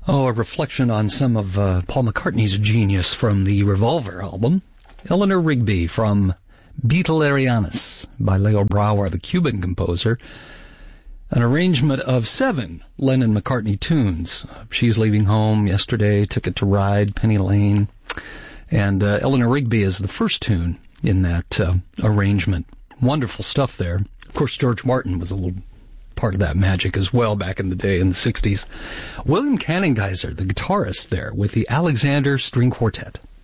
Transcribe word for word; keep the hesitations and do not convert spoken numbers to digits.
Oh, a reflection on some of uh, Paul McCartney's genius from the Revolver album. Eleanor Rigby from Beatlerianus by Leo Brouwer, the Cuban composer. An arrangement of seven Lennon-McCartney tunes. She's Leaving Home, Yesterday, Ticket to Ride, Penny Lane. And uh, Eleanor Rigby is the first tune in that uh, arrangement. Wonderful stuff there. Of course, George Martin was a little part of that magic as well back in the day in the sixties. William Cannon-Geiser, the guitarist there, with the Alexander String Quartet.